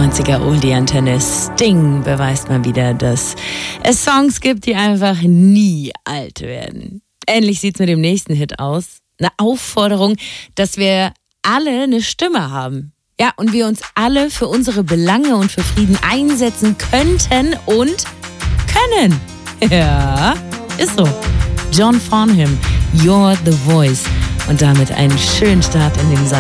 90er Oldie-Antenne. Sting beweist mal wieder, dass es Songs gibt, die einfach nie alt werden. Ähnlich sieht's mit dem nächsten Hit aus. Eine Aufforderung, dass wir alle eine Stimme haben. Ja, und wir uns alle für unsere Belange und für Frieden einsetzen könnten und können. Ja, ist so. John Farnham, You're the Voice. Und damit einen schönen Start in den Sommer.